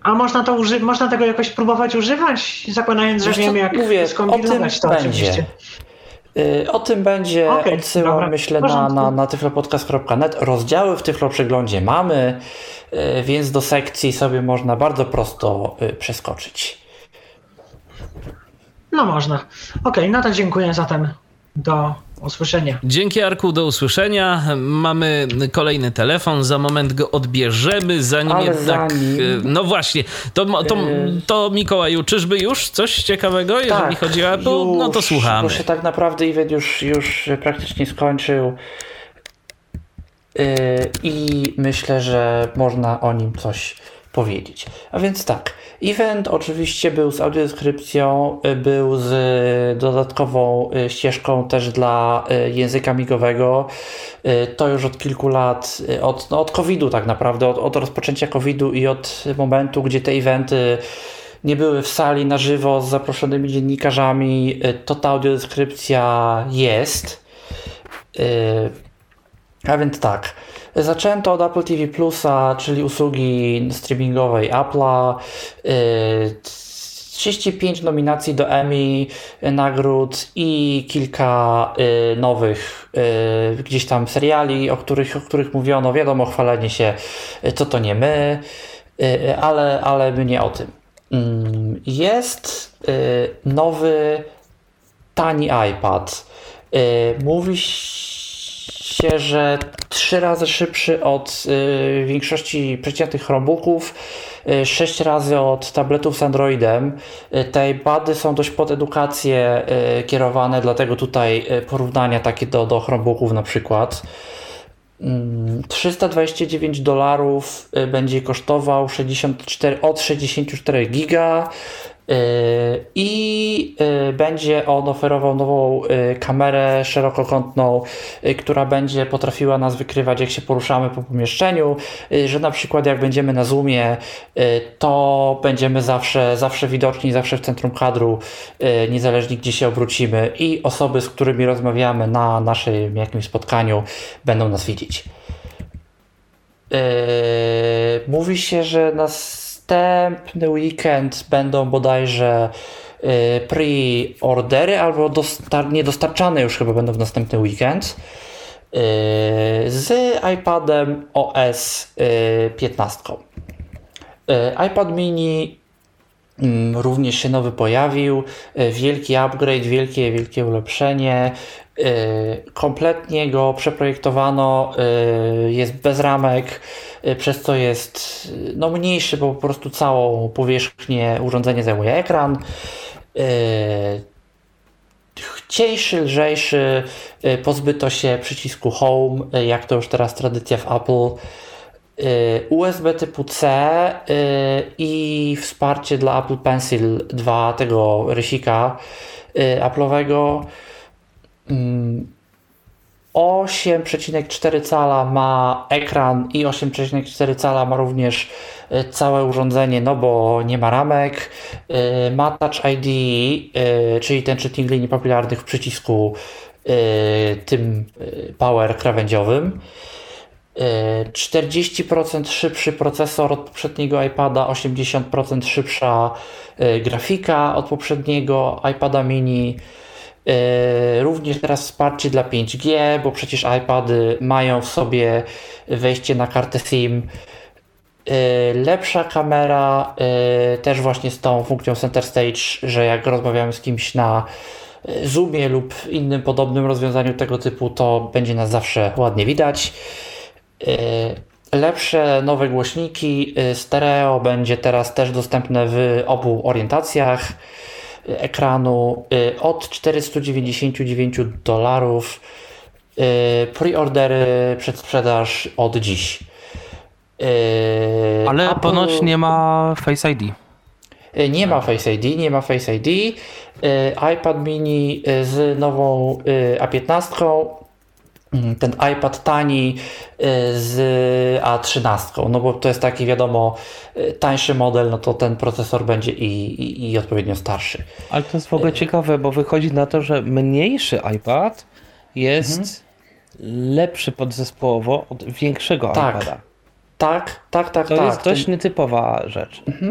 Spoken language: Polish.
A można tego jakoś próbować używać, zakładając, że Wiesz co, wiemy, jak mówię, skompilować to będzie. oczywiście. O tym będzie, Okej, odsyłam dobra, myślę w porządku. na tyflopodcast.net. Rozdziały w Tyflo Przeglądzie mamy, więc do sekcji sobie można bardzo prosto przeskoczyć. No można. Okej, no to dziękuję zatem. Do usłyszenia. Dzięki, Arku, do usłyszenia. Mamy kolejny telefon, za moment go odbierzemy, zanim Ale jednak... No właśnie, to Mikołaju, czyżby już coś ciekawego, jeżeli chodzi o Apple? No to słuchamy. Bo się tak naprawdę event już praktycznie skończył i myślę, że można o nim coś powiedzieć. A więc tak, event oczywiście był z audiodeskrypcją, był z dodatkową ścieżką też dla języka migowego. To już od kilku lat, od COVID-u tak naprawdę, od rozpoczęcia COVID-u i od momentu, gdzie te eventy nie były w sali na żywo z zaproszonymi dziennikarzami, to ta audiodeskrypcja jest. A więc tak, zacząłem to od Apple TV Plusa, czyli usługi streamingowej Apple'a. 35 nominacji do Emmy, nagród i kilka nowych gdzieś tam seriali, o których mówiono. Wiadomo, chwalenie się, co to nie my, ale my nie o tym. Jest nowy, tani iPad. Mówi się, że 3 razy szybszy od większości przeciętnych Chromebooków, 6 razy od tabletów z Androidem. Te iPady są dość pod edukację kierowane, dlatego tutaj porównania takie do Chromebooków na przykład. $329 będzie kosztował od 64 giga i będzie on oferował nową kamerę szerokokątną, która będzie potrafiła nas wykrywać, jak się poruszamy po pomieszczeniu, że na przykład jak będziemy na Zoomie, to będziemy zawsze widoczni, zawsze w centrum kadru, niezależnie gdzie się obrócimy, i osoby, z którymi rozmawiamy na naszym jakimś spotkaniu, będą nas widzieć. Mówi się, że następny weekend będą bodajże pre-ordery, albo niedostarczane już chyba będą w następny weekend z iPadem OS 15. iPad mini również się nowy pojawił, wielki upgrade, wielkie ulepszenie, kompletnie go przeprojektowano, jest bez ramek, przez co jest mniejszy, bo po prostu całą powierzchnię urządzenia zajmuje ekran. Cieńszy, lżejszy, pozbyto się przycisku Home, jak to już teraz tradycja w Apple. USB typu C i wsparcie dla Apple Pencil 2, tego rysika Apple'owego. 8,4 cala ma ekran i 8,4 cala ma również całe urządzenie, no bo nie ma ramek. Ma Touch ID, czyli ten czytnik linii papilarnych w przycisku tym power krawędziowym. 40% szybszy procesor od poprzedniego iPada, 80% szybsza grafika od poprzedniego iPada mini. Również teraz wsparcie dla 5G, bo przecież iPady mają w sobie wejście na kartę SIM. Lepsza kamera, też właśnie z tą funkcją Center Stage, że jak rozmawiamy z kimś na Zoomie lub innym podobnym rozwiązaniu tego typu, to będzie nas zawsze ładnie widać. Lepsze nowe głośniki stereo będzie teraz też dostępne w obu orientacjach ekranu od $499. Preordery, przedsprzedaż od dziś. Ale Apple... ponoć nie ma Face ID. Nie ma Face ID. iPad mini z nową A15, ten iPad tani z A13, no bo to jest taki, wiadomo, tańszy model, no to ten procesor będzie i odpowiednio starszy. Ale to jest w ogóle ciekawe, bo wychodzi na to, że mniejszy iPad jest lepszy podzespołowo od większego iPada. Tak. To jest dość nietypowa rzecz.